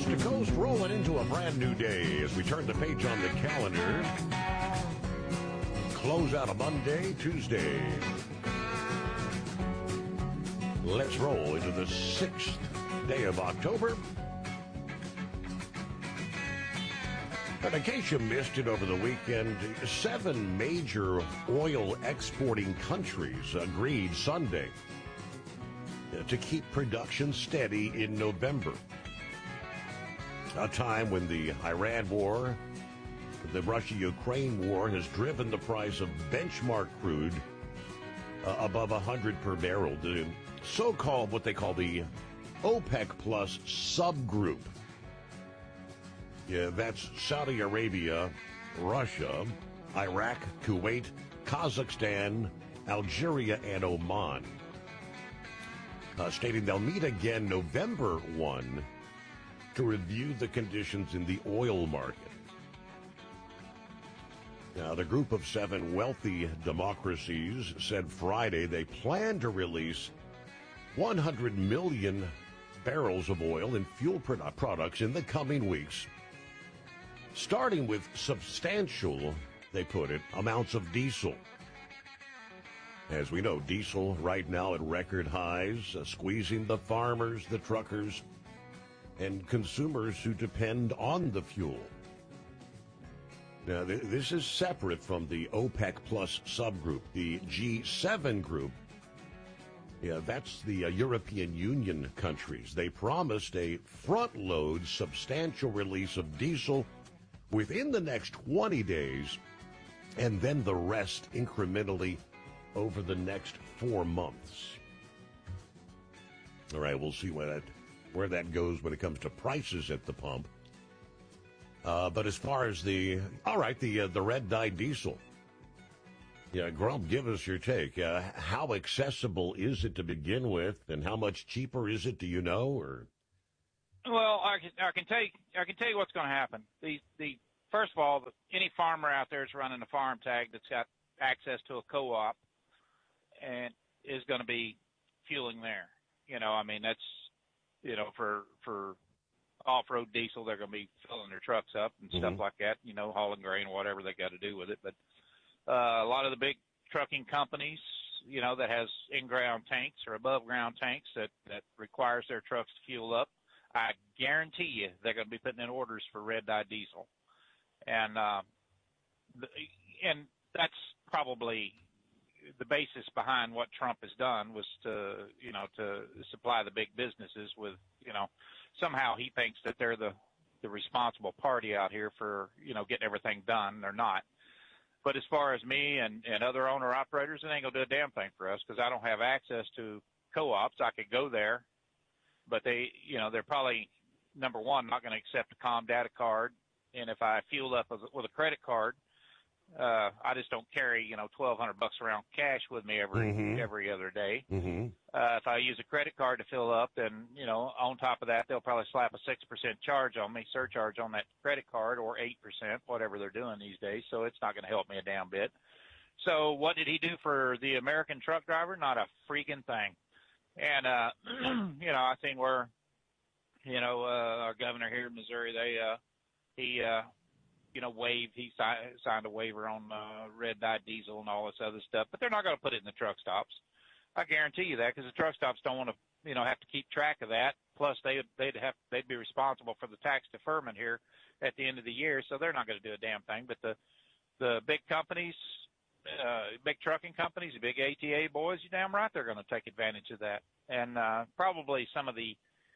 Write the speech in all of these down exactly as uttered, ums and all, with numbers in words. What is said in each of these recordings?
coast to coast, rolling into a brand new day as we turn the page on the calendar. Close out a Monday, Tuesday. Let's roll into the sixth day of October. And in case you missed it over the weekend, seven major oil exporting countries agreed Sunday to keep production steady in November. A time when the Iran war, the Russia-Ukraine war has driven the price of benchmark crude uh, above one hundred per barrel. The so-called, what they call the OPEC plus subgroup. Yeah, that's Saudi Arabia, Russia, Iraq, Kuwait, Kazakhstan, Algeria, and Oman. Uh, stating they'll meet again November first to review the conditions in the oil market. Now, the group of seven wealthy democracies said Friday they plan to release one hundred million barrels of oil and fuel produ- products in the coming weeks, starting with substantial, they put it, amounts of diesel. As we know, diesel right now at record highs, uh, squeezing the farmers, the truckers, and consumers who depend on the fuel. Now, th- this is separate from the OPEC plus subgroup, the G seven group. Yeah, that's the uh, European Union countries. They promised a front-load substantial release of diesel within the next twenty days, and then the rest incrementally over the next four months. All right, we'll see where that where that goes when it comes to prices at the pump. Uh, but as far as the all right, the uh, the red dye diesel. Yeah, Grump, give us your take. Uh, how accessible is it to begin with, and how much cheaper is it? Do you know? Or well, I can I can tell you I can tell you what's going to happen. The the first of all, any farmer out there is running a farm tag that's got access to a co-op and is going to be fueling there. You know, I mean that's you know for for off-road diesel, they're going to be filling their trucks up and mm-hmm. stuff like that. You know, hauling grain, whatever they got to do with it, but. Uh, a lot of the big trucking companies, you know, that has in-ground tanks or above-ground tanks that, that requires their trucks to fuel up, I guarantee you they're going to be putting in orders for red dye diesel. And, uh, the, and that's probably the basis behind what Trump has done was to, you know, to supply the big businesses with, you know, somehow he thinks that they're the, the responsible party out here for, you know, getting everything done. They're not. But as far as me and, and other owner-operators, it ain't going to do a damn thing for us because I don't have access to co-ops. I could go there, but they, you know, they're probably, number one, not going to accept a Com Data card. And if I fuel up with a credit card, uh, I just don't carry, you know, twelve hundred bucks around cash with me every mm-hmm. every other day. Mm-hmm. Uh, if I use a credit card to fill up, then, you know, on top of that, they'll probably slap a six percent charge on me, surcharge on that credit card, or eight percent, whatever they're doing these days. So it's not going to help me a damn bit. So what did he do for the American truck driver? Not a freaking thing. And, uh, you know, I think we're, you know, uh, our governor here in Missouri, they, uh, he, uh, you know, waived, he si- signed a waiver on uh, red dye diesel and all this other stuff, but they're not going to put it in the truck stops. I guarantee you that, because the truck stops don't want to, you know, have to keep track of that. Plus, they they'd have they'd be responsible for the tax deferment here at the end of the year, so they're not going to do a damn thing. But the the big companies, uh, big trucking companies, the big A T A boys, you're damn right they're going to take advantage of that, and uh, probably some of the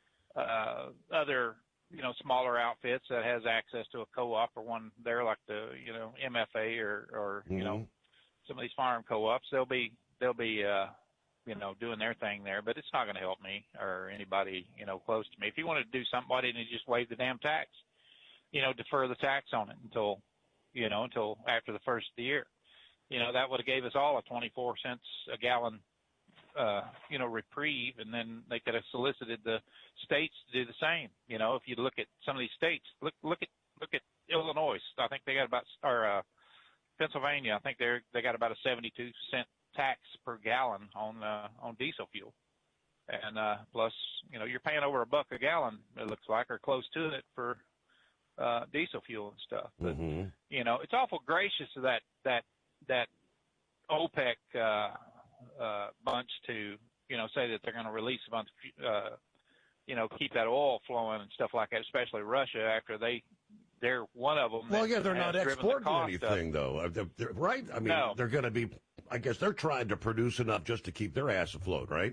uh, other, you know, smaller outfits that has access to a co-op or one there, like the, you know, M F A or or mm-hmm. you know, some of these farm co-ops, they'll be they'll be uh, you know, doing their thing there, but it's not going to help me or anybody, you know, close to me. If he wanted to do something, why didn't he just waive the damn tax? You know, defer the tax on it until, you know, until after the first of the year. You know, that would have gave us all a twenty-four cents a gallon, uh, you know, reprieve, and then they could have solicited the states to do the same. You know, if you look at some of these states, look, look at, look at Illinois. I think they got about, or, uh, Pennsylvania, I think they're, they got about a seventy-two cent tax per gallon on, uh, on diesel fuel. And uh, plus, you know, you're paying over a buck a gallon, it looks like, or close to it for uh, diesel fuel and stuff. But, mm-hmm. you know, it's awful gracious of that that that OPEC uh, uh, bunch to, you know, say that they're going to release a bunch of, uh, you know, keep that oil flowing and stuff like that, especially Russia after they, they're one of them. Well, yeah, they're not exporting the anything, though, they're, they're, right? I mean, no. they're going to be, I guess they're trying to produce enough just to keep their ass afloat, right?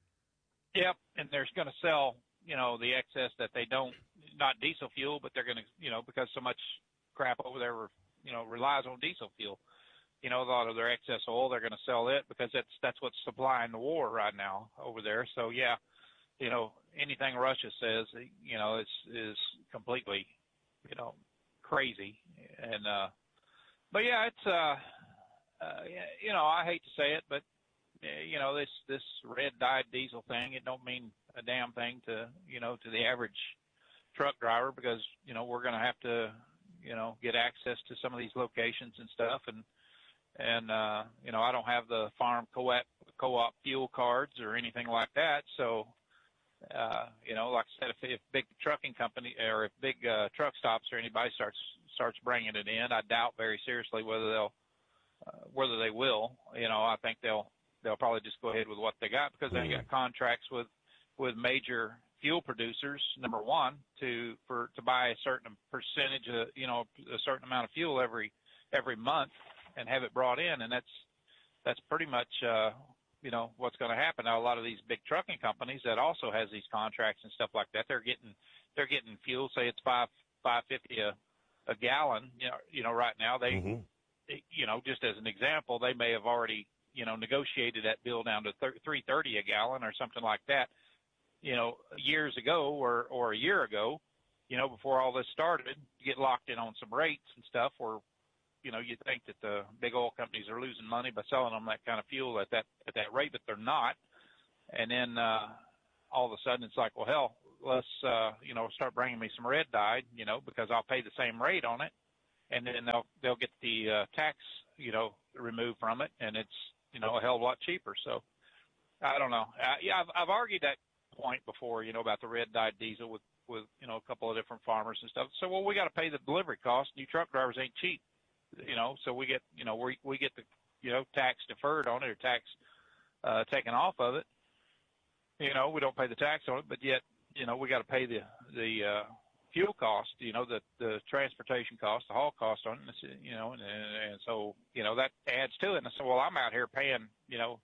Yep, and they're going to sell, you know, the excess that they don't, not diesel fuel, but they're going to, you know, because so much crap over there, you know, relies on diesel fuel. You know, a lot of their excess oil, they're going to sell it because that's that's what's supplying the war right now over there. So yeah, you know, anything Russia says, you know, is is completely, you know, crazy. And uh, but yeah, it's uh, uh, you know, I hate to say it, but you know, this this red dyed diesel thing, it don't mean a damn thing to, you know, to the average truck driver, because, you know, we're going to have to, you know, get access to some of these locations and stuff. And, and, uh, you know, I don't have the farm co-op, co-op fuel cards or anything like that. So, uh, you know, like I said, if, if big trucking company or if big, uh, truck stops or anybody starts, starts bringing it in, I doubt very seriously whether they'll, uh, whether they will, you know, I think they'll, they'll probably just go ahead with what they got, because they got contracts with, with major fuel producers, number one, to for to buy a certain percentage of, you know, a certain amount of fuel every every month and have it brought in. And that's that's pretty much uh you know what's going to happen. Now, a lot of these big trucking companies that also has these contracts and stuff like that, they're getting they're getting fuel, say it's five five fifty a a gallon, you know, you know right now they mm-hmm. you know, just as an example, they may have already, you know, negotiated that bill down to three thirty a gallon or something like that, you know, years ago or, or a year ago, you know, before all this started, to get locked in on some rates and stuff where, you know, you think that the big oil companies are losing money by selling them that kind of fuel at that, at that rate, but they're not. And then, uh, all of a sudden it's like, well, hell, let's, uh, you know, start bringing me some red dyed, you know, because I'll pay the same rate on it. And then they'll, they'll get the, uh, tax, you know, removed from it. And it's, you know, a hell of a lot cheaper. So I don't know. Uh, yeah, I've, I've argued that point before, you know, about the red dyed diesel with, with, you know, a couple of different farmers and stuff. So, well, we got to pay the delivery cost. You truck drivers ain't cheap, you know, so we get, you know, we, we get the, you know, tax deferred on it or tax, uh, taken off of it. You know, we don't pay the tax on it, but yet, you know, we got to pay the, the, uh, fuel cost, you know, the, the transportation cost, the haul cost on it, you know, and, and so, you know, that adds to it. And so, well, I'm out here paying, you know,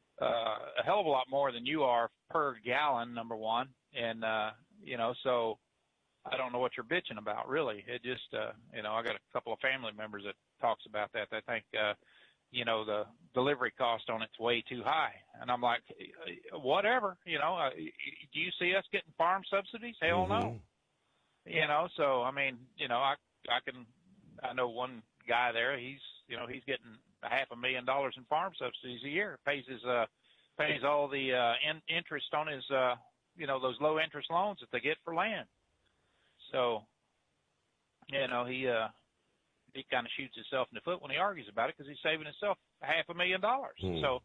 uh, a hell of a lot more than you are per gallon, number one. And, uh, you know, so I don't know what you're bitching about, really. It just, uh, you know, I got a couple of family members that talks about that. They think, uh, you know, the delivery cost on it's way too high. And I'm like, whatever, you know, uh, do you see us getting farm subsidies? Hell mm-hmm. no. You know, so, I mean, you know, I, I can, I know one guy there, he's, you know, he's getting a half a million dollars in farm subsidies a year, pays his, uh, pays all the, uh, in, interest on his, uh, you know, those low interest loans that they get for land. So, you know, he, uh, he kind of shoots himself in the foot when he argues about it, because he's saving himself a half a million dollars. Hmm. So,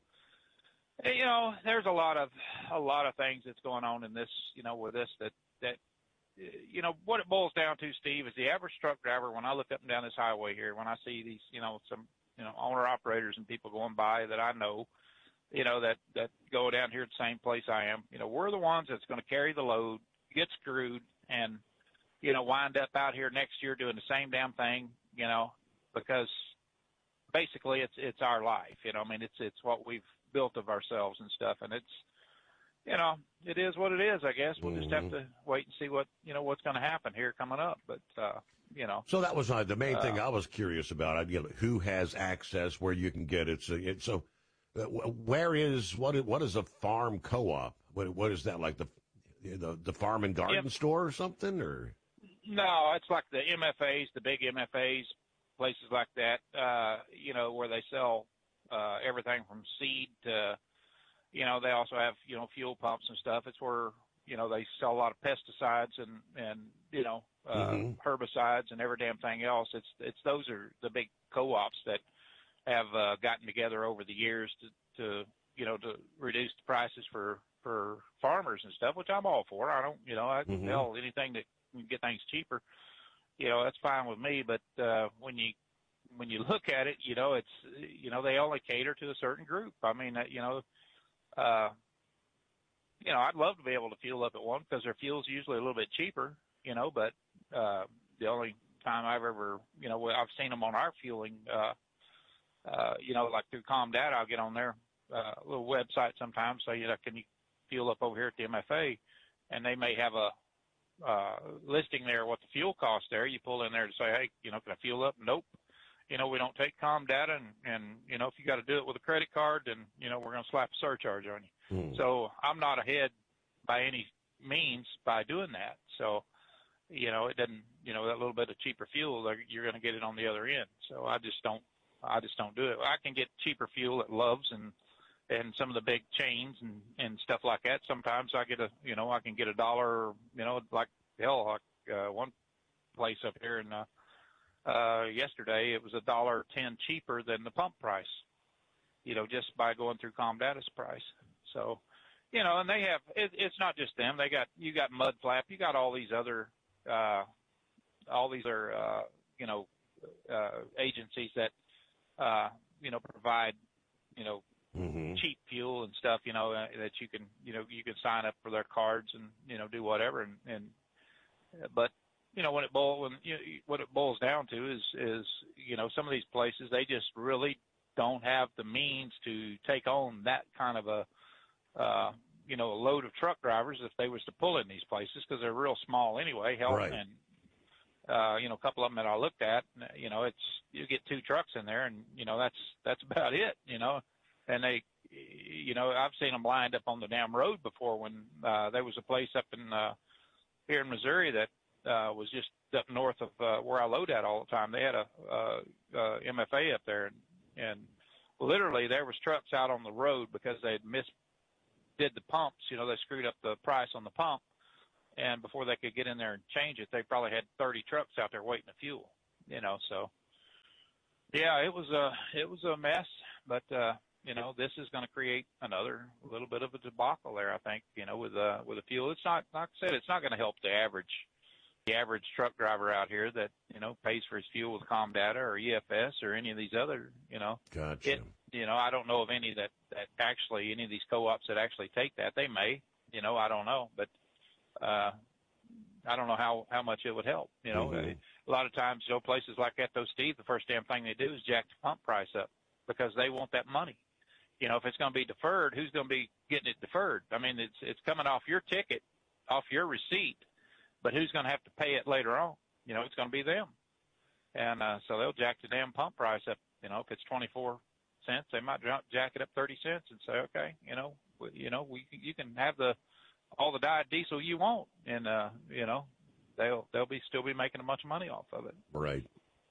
you know, there's a lot of, a lot of things that's going on in this, you know, with this, that, that, you know, what it boils down to, Steve, is the average truck driver, when I look up and down this highway here, when I see these, you know, some, you know, owner operators and people going by that I know, you know, that, that go down here at the same place I am, you know, we're the ones that's going to carry the load, get screwed, and, you know, wind up out here next year doing the same damn thing, you know, because basically it's, it's our life, you know, I mean, it's, it's what we've built of ourselves and stuff. And it's, you know, it is what it is, I guess. We'll just have to wait and see what, you know, what's going to happen here coming up. But, uh, you know. So that was uh, the main uh, thing I was curious about. I, you know, who has access, where you can get it. So, it, so uh, where is, what is, what is a farm co-op? What, what is that, like the, the, the farm and garden yep. store or something? Or no, it's like the M F As, the big M F As, places like that, uh, you know, where they sell uh, everything from seed to, you know, they also have, you know, fuel pumps and stuff. It's where, you know, they sell a lot of pesticides and, and you know, uh, mm-hmm. herbicides and every damn thing else. It's, it's, those are the big co-ops that have uh, gotten together over the years to, to, you know, to reduce the prices for, for farmers and stuff, which I'm all for. I don't, you know, I Mhm. hell anything that can get things cheaper, you know, that's fine with me. But uh, when you when you look at it, you know, it's you know they only cater to a certain group. I mean, uh, you know, uh, you know, I'd love to be able to fuel up at one because their fuel's usually a little bit cheaper, you know. But uh, the only time I've ever, you know, I've seen them on our fueling, uh, uh, you know, like through ComData, I'll get on their uh, little website sometimes, say, you know, can you fuel up over here at the M F A, and they may have a uh, listing there what the fuel cost there. You pull in there to say, hey, you know, can I fuel up? Nope. You know, we don't take ComData, and, and you know, if you got to do it with a credit card, then, you know, we're going to slap a surcharge on you. Mm. So I'm not ahead by any means by doing that. So, you know, it doesn't, you know, that little bit of cheaper fuel, you're going to get it on the other end. So I just don't, I just don't do it. I can get cheaper fuel at Love's and, and some of the big chains and, and stuff like that. Sometimes I get a, you know, I can get a dollar, you know, like hell, like uh, one place up here in, uh, uh, yesterday, it was a dollar ten cheaper than the pump price, you know, just by going through ComData's price. So, you know, and they have, it, it's not just them. They got, you got Mudflap, you got all these other, uh, all these are, uh, you know, uh, agencies that, uh, you know, provide, you know, mm-hmm. cheap fuel and stuff, you know, uh, that you can, you know, you can sign up for their cards and, you know, do whatever. And, and, but, you know, when it boil, when you know, what it boils down to is, is, you know, some of these places, they just really don't have the means to take on that kind of a, uh, you know, a load of truck drivers if they was to pull in these places because they're real small anyway. Hell, Right. And, uh, you know, a couple of them that I looked at, you know, it's, you get two trucks in there and, you know, that's, that's about it, you know, and they, you know, I've seen them lined up on the damn road before when, uh, there was a place up in, uh, here in Missouri that, uh, was just up north of, uh, where I load at all the time. They had a, uh, uh, M F A up there and, and literally there was trucks out on the road because they had missed, did the pumps, you know, they screwed up the price on the pump. And before they could get in there and change it, they probably had thirty trucks out there waiting to fuel, you know, so yeah, it was a, it was a mess, but, uh, you know, this is going to create another little bit of a debacle there, I think, you know, with, uh, with the fuel. It's not, like I said, it's not going to help the average, the average truck driver out here that, you know, pays for his fuel with ComData or E F S or any of these other, you know, Gotcha. it, you know, I don't know of any that, that actually, any of these co-ops that actually take that. They may, you know, I don't know, but, uh, I don't know how, how much it would help, you know, Mm-hmm. a lot of times, you know, places like Echo Steve, the first damn thing they do is jack the pump price up because they want that money. You know, if it's going to be deferred, who's going to be getting it deferred? I mean, it's, it's coming off your ticket, off your receipt, but who's going to have to pay it later on? You know, it's going to be them. And, uh, so they'll jack the damn pump price up. You know, if it's twenty-four cents, they might jack it up thirty cents and say, okay, you know, you know, we, you can have the, all the diet diesel you want. And, uh, you know, they'll, they'll be still be making a bunch of money off of it. Right.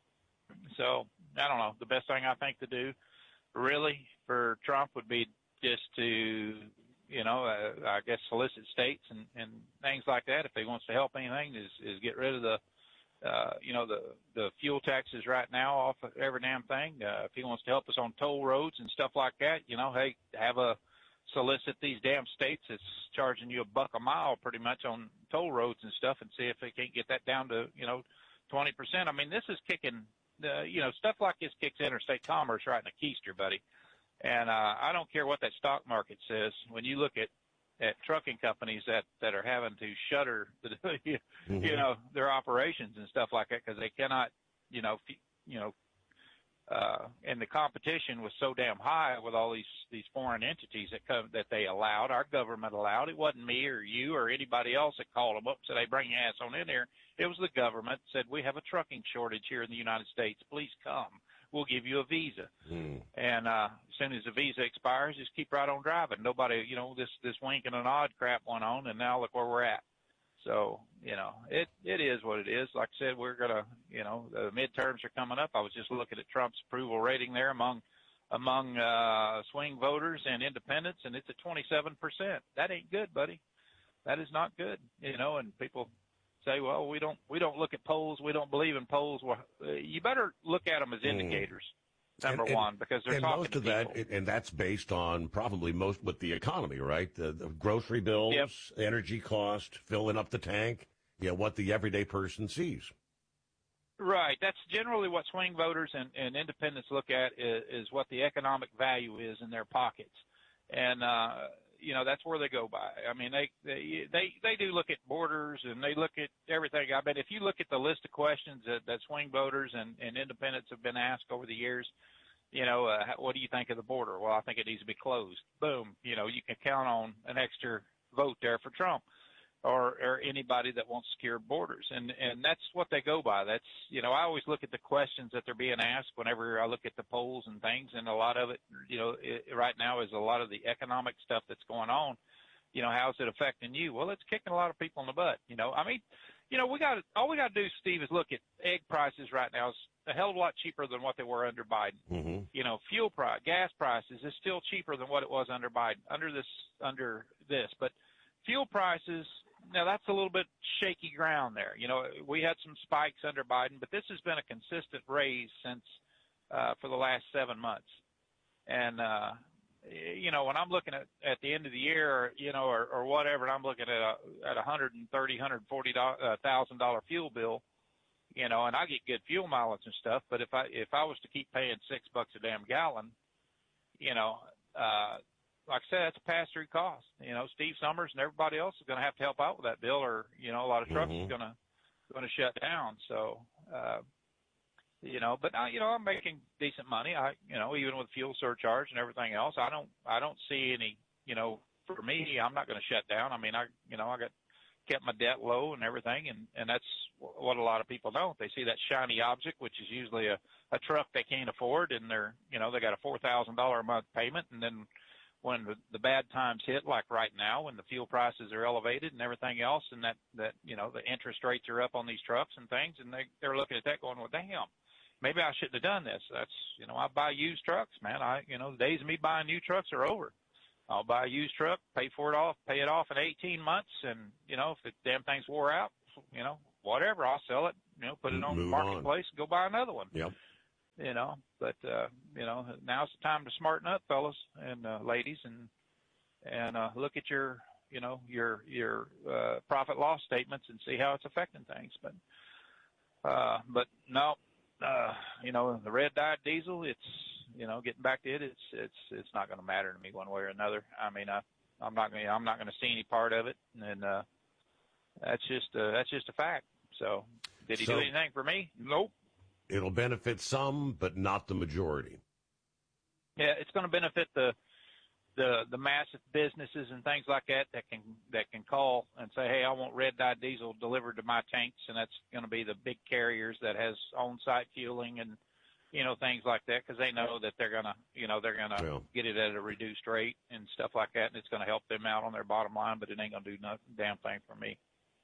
So I don't know. The best thing I think to do really for Trump would be just to, you know, uh, I guess solicit states and, and things like that. If he wants to help anything is, is get rid of the, uh, you know, the, the fuel taxes right now off of every damn thing. Uh, if he wants to help us on toll roads and stuff like that, you know, hey, have a solicit these damn states that's charging you a buck a mile pretty much on toll roads and stuff and see if they can't get that down to, you know, twenty percent. I mean, this is kicking, uh, you know, stuff like this kicks interstate commerce right in the keister, buddy. And uh, I don't care what that stock market says. When you look at, at trucking companies that, that are having to shutter, the, you, Mm-hmm. you know, their operations and stuff like that because they cannot, you know, f- you know, uh, and the competition was so damn high with all these, these foreign entities that come, that they allowed, our government allowed. It wasn't me or you or anybody else that called them up and said, hey, bring your ass on in here. It was the government said, we have a trucking shortage here in the United States. Please come. We'll give you a visa. Mm. And, uh, as soon as the visa expires, just keep right on driving. Nobody, you know, this, this wink and a nod crap went on and now look where we're at. So, you know, it, it is what it is. Like I said, we're going to, you know, the midterms are coming up. I was just looking at Trump's approval rating there among, among, uh, swing voters and independents, and it's at twenty-seven percent. That ain't good, buddy. That is not good, you know, and people say, well, we don't, we don't look at polls. We don't believe in polls. Well, uh, you better look at them as indicators. number and, and, one, because they're and talking most to of people. that, and that's based on probably most with the economy, right? The, the grocery bills, Yep. energy cost, filling up the tank, you know, what the everyday person sees. Right. That's generally what swing voters and, and independents look at is, is what the economic value is in their pockets. And, uh, you know, that's where they go by. I mean, they, they, they, they do look at borders and they look at everything. I bet if you look at the list of questions that, that swing voters and, and independents have been asked over the years, you know, uh, what do you think of the border? Well, I think it needs to be closed. Boom. You know, you can count on an extra vote there for Trump. Or, or anybody that wants secure borders. And, and that's what they go by. That's, you know, I always look at the questions that they're being asked whenever I look at the polls and things. And a lot of it, you know, it, right now is a lot of the economic stuff that's going on. You know, how's it affecting you? Well, it's kicking a lot of people in the butt. You know, I mean, you know, we got all we got to do, Steve, is look at egg prices right now is a hell of a lot cheaper than what they were under Biden. Mm-hmm. You know, fuel price, gas prices is still cheaper than what it was under Biden, under this, under this. But fuel prices, now that's a little bit shaky ground there. You know, we had some spikes under Biden, but this has been a consistent raise since uh, for the last seven months. And, uh, you know, when I'm looking at, at the end of the year, you know, or, or whatever, and I'm looking at a, at a hundred and thirty, hundred forty thousand dollar fuel bill, you know, and I get good fuel mileage and stuff. But if I if I was to keep paying six bucks a damn gallon, you know, uh, like I said, that's a pass-through cost. You know, Steve Summers and everybody else is going to have to help out with that bill, or you know, a lot of trucks Mm-hmm. are going to going to shut down. So, uh, you know, but I, you know, I'm making decent money. I, you know, even with fuel surcharge and everything else, I don't, I don't see any. You know, for me, I'm not going to shut down. I mean, I, you know, I got kept my debt low and everything, and and that's what a lot of people don't. They see that shiny object, which is usually a a truck they can't afford, and they're, you know, they got a four thousand dollar a month payment, and then when the, the bad times hit, like right now, when the fuel prices are elevated and everything else, and that, that, you know, the interest rates are up on these trucks and things, and they, they're looking at that going, well, damn, maybe I shouldn't have done this. That's, you know, I buy used trucks, man. I, you know, the days of me buying new trucks are over. I'll buy a used truck, pay for it off, pay it off in eighteen months. And, you know, if the damn thing's wore out, you know, whatever, I'll sell it, you know, put it on the marketplace and go buy another one. Yep. You know, but, uh, you know, now's the time to smarten up, fellas and uh, ladies, and, and uh, look at your, you know, your, your uh, profit loss statements and see how it's affecting things. But, uh, but no, uh, you know, the red dyed diesel, it's, you know, getting back to it, it's, it's, it's not going to matter to me one way or another. I mean, I, I'm not going to, I'm not going to see any part of it. And, uh, that's just, uh, that's just a fact. So did he so, do anything for me? Nope. It'll benefit some, but not the majority. Yeah, it's going to benefit the the the massive businesses and things like that that can that can call and say, hey, I want red dye diesel delivered to my tanks, and that's going to be the big carriers that has on-site fueling and, you know, things like that, because they know that they're going to, you know, they're going to Yeah. get it at a reduced rate and stuff like that, and it's going to help them out on their bottom line, but it ain't going to do nothing damn thing for me.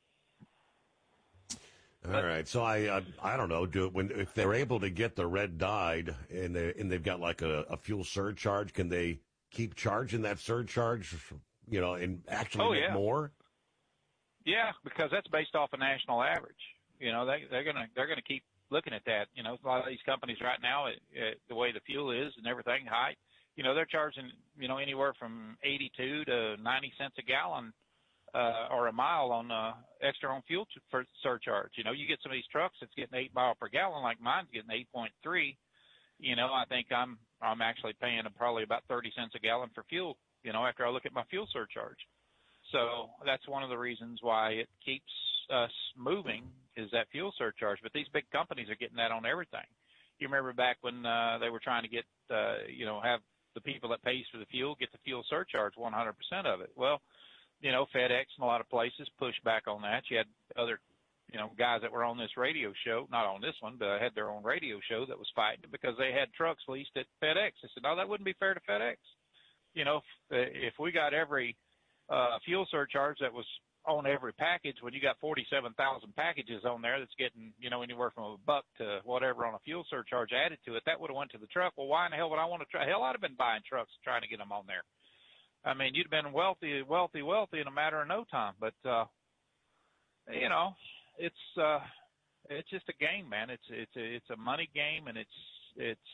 All but, right, so I uh, I don't know. Do when if they're able to get the red dyed and they and they've got like a, a fuel surcharge, can they keep charging that surcharge? You know, and actually oh, make yeah. more? Yeah, because that's based off a national average. You know, they they're gonna they're gonna keep looking at that. You know, a lot of these companies right now, it, it, the way the fuel is and everything, high. You know, they're charging, you know, anywhere from eighty-two to ninety cents a gallon. Uh, or a mile on uh, extra on fuel t- for surcharge. You know, you get some of these trucks that's getting eight mile per gallon, like mine's getting eight point three. You know, I think I'm I'm actually paying probably about thirty cents a gallon for fuel. You know, after I look at my fuel surcharge. So that's one of the reasons why it keeps us moving is that fuel surcharge. But these big companies are getting that on everything. You remember back when uh, they were trying to get, uh, you know, have the people that pays for the fuel get the fuel surcharge one hundred percent of it. Well, you know, FedEx and a lot of places pushed back on that. You had other, you know, guys that were on this radio show, not on this one, but had their own radio show that was fighting because they had trucks leased at FedEx. I said, no, that wouldn't be fair to FedEx. You know, if, if we got every uh, fuel surcharge that was on every package, when you got forty-seven thousand packages on there that's getting, you know, anywhere from a buck to whatever on a fuel surcharge added to it, that would have went to the truck. Well, why in the hell would I want to try? Hell, I'd have been buying trucks trying to get them on there. I mean, you'd have been wealthy, wealthy, wealthy in a matter of no time. But, uh, you know, it's uh, it's just a game, man. It's it's a, it's a money game, and it's it's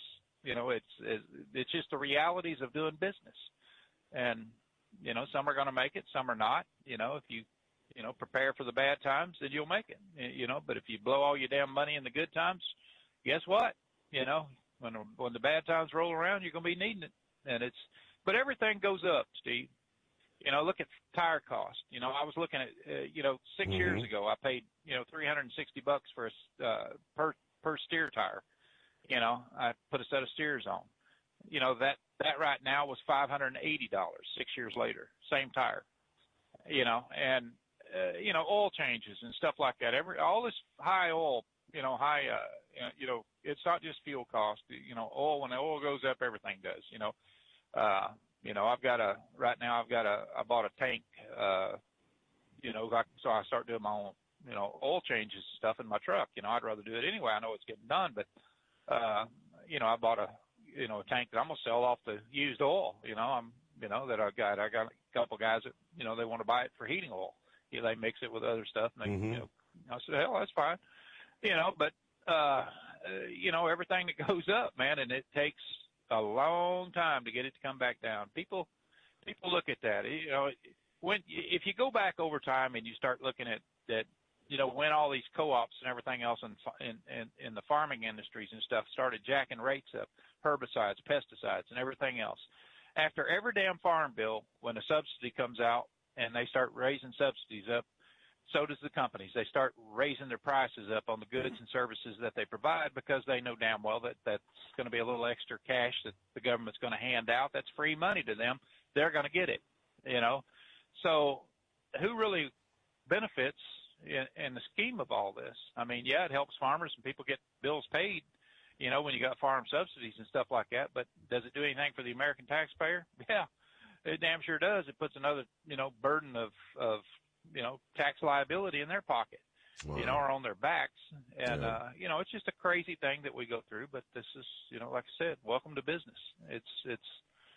You know, it's, it's, it's just the realities of doing business. And, you know, some are going to make it, some are not. You know, if you, you know, prepare for the bad times, then you'll make it, you know, but if you blow all your damn money in the good times, guess what? You know, when, when the bad times roll around, you're going to be needing it. And it's, but everything goes up, Steve. You know, look at tire cost. You know, I was looking at, uh, you know, six mm-hmm. years ago, I paid, you know, three hundred sixty bucks for a, uh, per, per steer tire. You know, I put a set of steers on. You know, that, that right now was five hundred eighty dollars six years later, same tire, you know, and, uh, you know, oil changes and stuff like that. Every, all this high oil, you know, high, uh, you know, it's not just fuel cost, you know, oil, when the oil goes up, everything does, you know, uh, you know, I've got a, right now I've got a, I bought a tank, uh, you know, like, so I start doing my own, you know, oil changes and stuff in my truck. You know, I'd rather do it anyway. I know it's getting done, but, uh, you know, I bought a, you know, a tank that I'm going to sell off the used oil, you know, I'm, you know, that I've got, I got a couple guys that, you know, they want to buy it for heating oil. You know, they mix it with other stuff. And they, mm-hmm. you know, I said, hell, that's fine. You know, but, uh, uh, you know, everything that goes up, man, and it takes a long time to get it to come back down. People, people look at that, you know, when, if you go back over time and you start looking at that, you know, when all these co-ops and everything else in, in, in, in the farming industries and stuff started jacking rates up, herbicides, pesticides, and everything else. After every damn farm bill, when a subsidy comes out and they start raising subsidies up, so does the companies. They start raising their prices up on the goods and services that they provide because they know damn well that that's going to be a little extra cash that the government's going to hand out. That's free money to them. They're going to get it, you know. So who really benefits in, in the scheme of all this? I mean, yeah, it helps farmers and people get bills paid, you know, when you got farm subsidies and stuff like that. But does it do anything for the American taxpayer? Yeah, it damn sure does. It puts another, you know, burden of, of, you know, tax liability in their pocket, wow. you know, or on their backs. And, yeah. uh, you know, it's just a crazy thing that we go through, but this is, you know, like I said, welcome to business. It's, it's,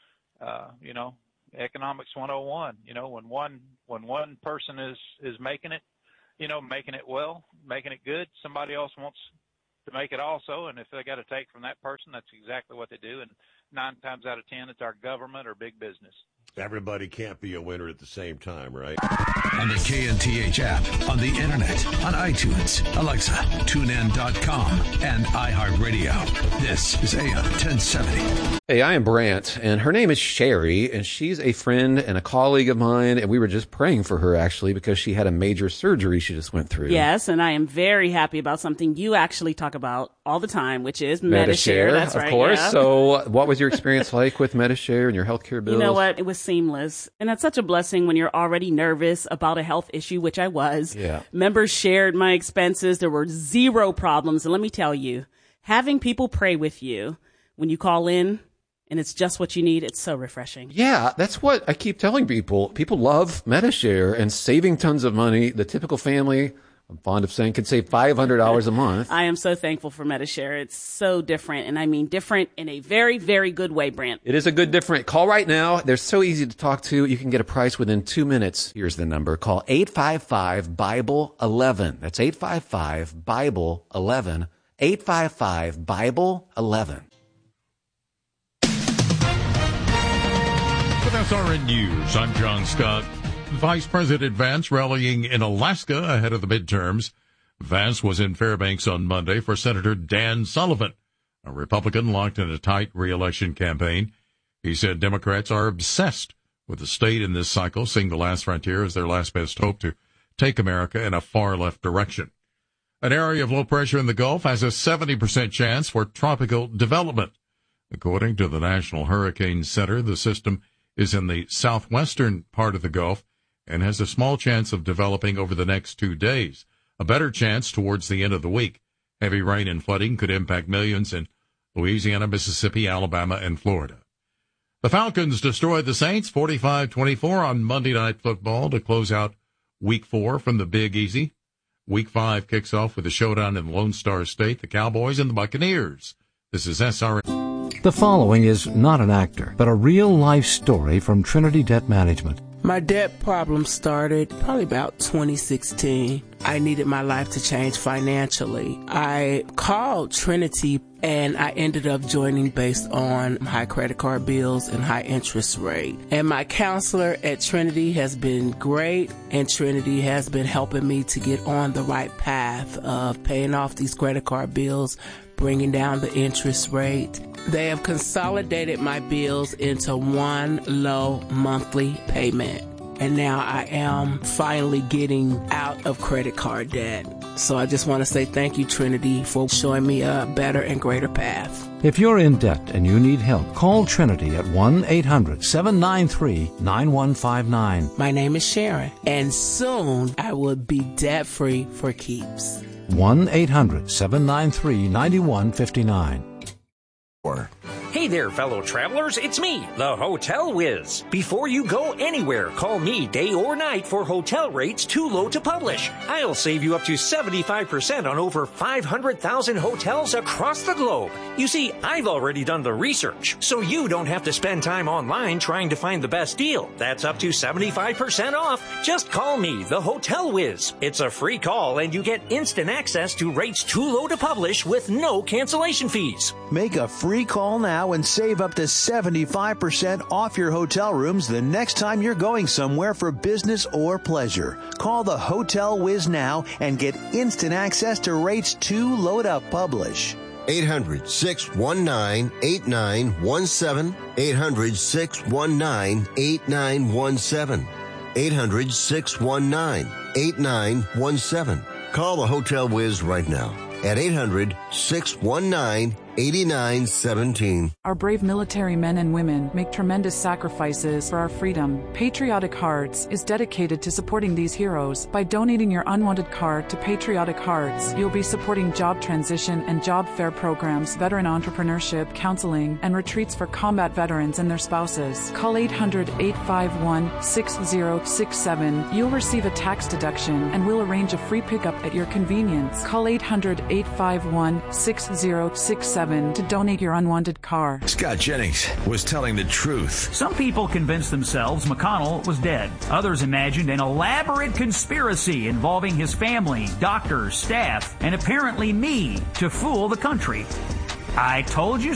uh, you know, economics one oh one, you know, when one, when one person is, is making it, you know, making it well, making it good, somebody else wants to make it also. And if they got to take from that person, that's exactly what they do. And nine times out of ten, it's our government or big business. Everybody can't be a winner at the same time, right? On the K N T H app, on the internet, on iTunes, Alexa, tune in dot com, and iHeartRadio. This is A M ten seventy. Hey, I am Brant, and her name is Sherry, and she's a friend and a colleague of mine, and we were just praying for her, actually, because she had a major surgery she just went through. Yes, and I am very happy about something you actually talk about all the time, which is Medi-Share. Medi-Share. That's of right, course. Yeah. So what was your experience like with Medi-Share and your healthcare bills? You know what? It was seamless. And that's such a blessing when you're already nervous about a health issue, which I was. Yeah. Members shared my expenses. There were zero problems. And let me tell you, having people pray with you when you call in and it's just what you need, it's so refreshing. Yeah, that's what I keep telling people. People love Medi-Share and saving tons of money. The typical family, I'm fond of saying, could save five hundred dollars a month. I am so thankful for Medi-Share. It's so different, and I mean different in a very, very good way, Brant. It is a good different. Call right now. They're so easy to talk to. You can get a price within two minutes. Here's the number. Call eight five five, Bible eleven. That's eight five five, Bible eleven. eight five five, Bible eleven. With S R N News, I'm John Scott. Vice President Vance rallying in Alaska ahead of the midterms. Vance was in Fairbanks on Monday for Senator Dan Sullivan, a Republican locked in a tight re-election campaign. He said Democrats are obsessed with the state in this cycle, seeing the last frontier as their last best hope to take America in a far-left direction. An area of low pressure in the Gulf has a seventy percent chance for tropical development. According to the National Hurricane Center, the system is in the southwestern part of the Gulf and has a small chance of developing over the next two days, a better chance towards the end of the week. Heavy rain and flooding could impact millions in Louisiana, Mississippi, Alabama, and Florida. The Falcons destroyed the Saints forty-five twenty-four on Monday Night Football to close out Week four from the Big Easy. Week five kicks off with a showdown in Lone Star State, the Cowboys and the Buccaneers. This is S R N. The following is not an actor, but a real-life story from Trinity Debt Management. My debt problem started probably about twenty sixteen. I needed my life to change financially. I called Trinity and I ended up joining based on high credit card bills and high interest rate. And my counselor at Trinity has been great, and Trinity has been helping me to get on the right path of paying off these credit card bills, bringing down the interest rate. They have consolidated my bills into one low monthly payment. And now I am finally getting out of credit card debt. So I just want to say thank you, Trinity, for showing me a better and greater path. If you're in debt and you need help, call Trinity at one eight hundred seven nine three nine one five nine. My name is Sharon, and soon I will be debt-free for keeps. one eight hundred seven nine three nine one five nine. Hey there, fellow travelers. It's me, the Hotel Whiz. Before you go anywhere, call me day or night for hotel rates too low to publish. I'll save you up to seventy-five percent on over five hundred thousand hotels across the globe. You see, I've already done the research, so you don't have to spend time online trying to find the best deal. That's up to seventy-five percent off. Just call me, the Hotel Whiz. It's a free call, and you get instant access to rates too low to publish with no cancellation fees. Make a free call now and save up to seventy-five percent off your hotel rooms the next time you're going somewhere for business or pleasure. Call the Hotel Whiz now and get instant access to rates too low to publish. eight hundred six one nine eight nine one seven. eight hundred six one nine eight nine one seven. eight hundred six one nine eight nine one seven. Call the Hotel Whiz right now at eight hundred six one nine eighty-nine seventeen. Our brave military men and women make tremendous sacrifices for our freedom. Patriotic Hearts is dedicated to supporting these heroes. By donating your unwanted card to Patriotic Hearts, you'll be supporting job transition and job fair programs, veteran entrepreneurship, counseling, and retreats for combat veterans and their spouses. Call eight hundred eight five one six zero six seven. You'll receive a tax deduction, and we'll arrange a free pickup at your convenience. Call eight hundred eight five one six zero six seven to donate your unwanted car. Scott Jennings was telling the truth. Some people convinced themselves McConnell was dead. Others imagined an elaborate conspiracy involving his family, doctors, staff, and apparently me to fool the country. I told you